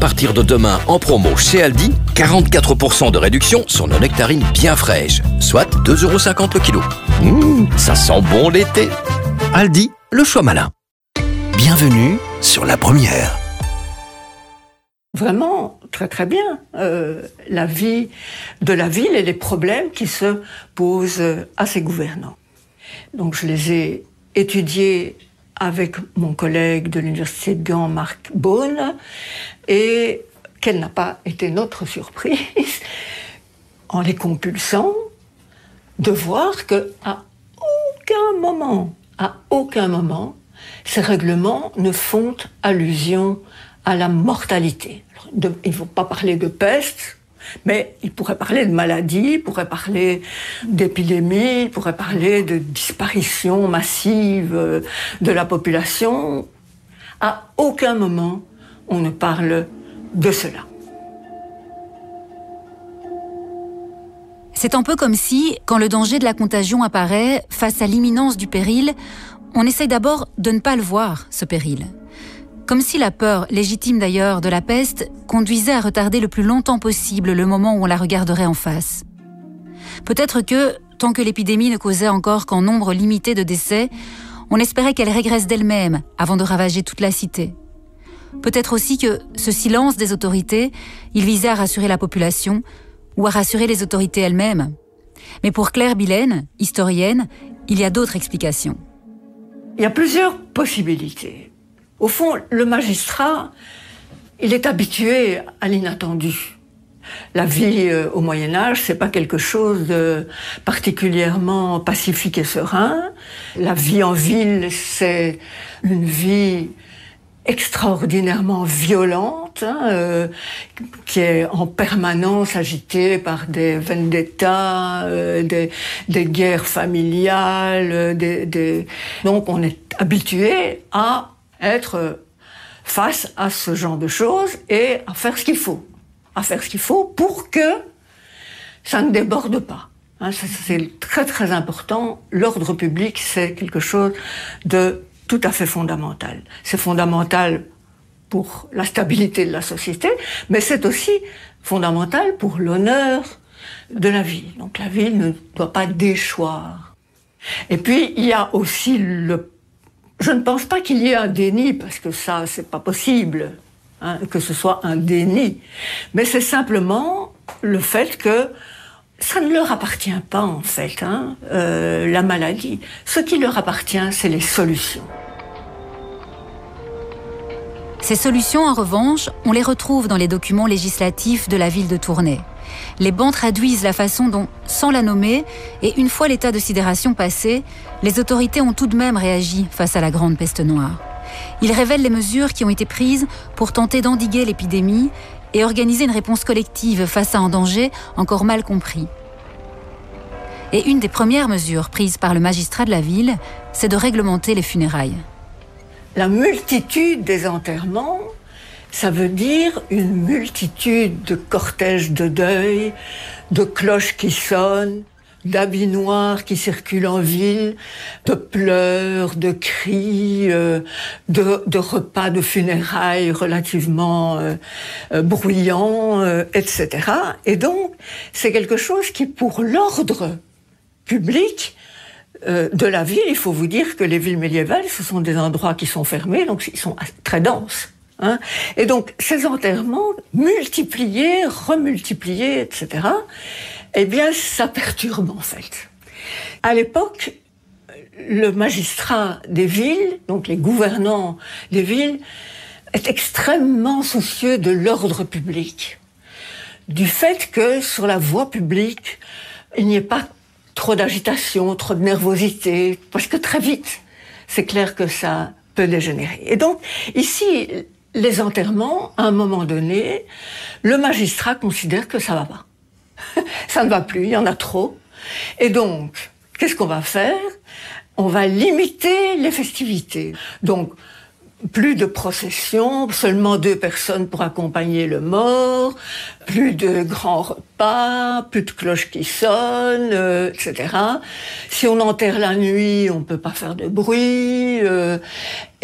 partir de demain en promo chez Aldi, 44% de réduction sur nos nectarines bien fraîches, soit 2,50 € le kilo. Ça sent bon l'été. Aldi, le choix malin. Bienvenue sur la première. Vraiment, très très bien, la vie de la ville et les problèmes qui se posent à ses gouvernants. Donc je les ai étudiés avec mon collègue de l'Université de Gand, Marc Beaune, et quelle n'a pas été notre surprise, en les compulsant, de voir qu'à aucun moment, ces règlements ne font allusion à la mortalité. Il ne faut pas parler de peste, mais il pourrait parler de maladie, il pourrait parler d'épidémie, il pourrait parler de disparition massive de la population. À aucun moment, on ne parle de cela. C'est un peu comme si, quand le danger de la contagion apparaît, face à l'imminence du péril, on essaye d'abord de ne pas le voir, ce péril. Comme si la peur, légitime d'ailleurs, de la peste, conduisait à retarder le plus longtemps possible le moment où on la regarderait en face. Peut-être que, tant que l'épidémie ne causait encore qu'en nombre limité de décès, on espérait qu'elle régresse d'elle-même avant de ravager toute la cité. Peut-être aussi que ce silence des autorités, il visait à rassurer la population ou à rassurer les autorités elles-mêmes. Mais pour Claire Billen, historienne, il y a d'autres explications. Il y a plusieurs possibilités. Au fond, le magistrat, il est habitué à l'inattendu. La vie au Moyen-Âge, c'est pas quelque chose de particulièrement pacifique et serein. La vie en ville, c'est une vie extraordinairement violente, qui est en permanence agitée par des vendettas, des guerres familiales. Donc on est habitué à être face à ce genre de choses et à faire ce qu'il faut. À faire ce qu'il faut pour que ça ne déborde pas. C'est très très important. L'ordre public, c'est quelque chose de tout à fait fondamental. C'est fondamental pour la stabilité de la société, mais c'est aussi fondamental pour l'honneur de la ville. Donc la ville ne doit pas déchoir. Et puis, il y a aussi je ne pense pas qu'il y ait un déni, parce que ça, c'est pas possible, que ce soit un déni. Mais c'est simplement le fait que ça ne leur appartient pas, en fait, la maladie. Ce qui leur appartient, c'est les solutions. Ces solutions, en revanche, on les retrouve dans les documents législatifs de la ville de Tournai. Les bans traduisent la façon dont, sans la nommer, et une fois l'état de sidération passé, les autorités ont tout de même réagi face à la grande peste noire. Ils révèlent les mesures qui ont été prises pour tenter d'endiguer l'épidémie et organiser une réponse collective face à un danger encore mal compris. Et une des premières mesures prises par le magistrat de la ville, c'est de réglementer les funérailles. La multitude des enterrements, ça veut dire une multitude de cortèges de deuil, de cloches qui sonnent, d'habits noirs qui circulent en ville, de pleurs, de cris, de repas de funérailles relativement bruyants, etc. Et donc, c'est quelque chose qui, pour l'ordre public de la ville, il faut vous dire que les villes médiévales, ce sont des endroits qui sont fermés, donc ils sont très denses. Et donc, ces enterrements, multipliés, remultipliés, etc., eh bien, ça perturbe, en fait. À l'époque, le magistrat des villes, donc les gouvernants des villes, est extrêmement soucieux de l'ordre public. Du fait que, sur la voie publique, il n'y ait pas trop d'agitation, trop de nervosité, parce que très vite, c'est clair que ça peut dégénérer. Et donc, ici, les enterrements, à un moment donné, le magistrat considère que ça va pas. Ça ne va plus, il y en a trop. Et donc, qu'est-ce qu'on va faire? On va limiter les festivités. Donc, plus de processions, seulement 2 personnes pour accompagner le mort, plus de grands repas, plus de cloches qui sonnent, etc. Si on enterre la nuit, on peut pas faire de bruit.